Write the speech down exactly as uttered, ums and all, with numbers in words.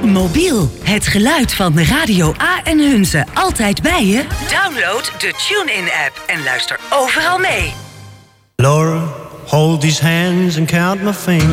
Mobiel, het geluid van Radio A en Hunze. Altijd bij je? Download de TuneIn-app en luister overal mee. Laura, hold these hands and count my fingers.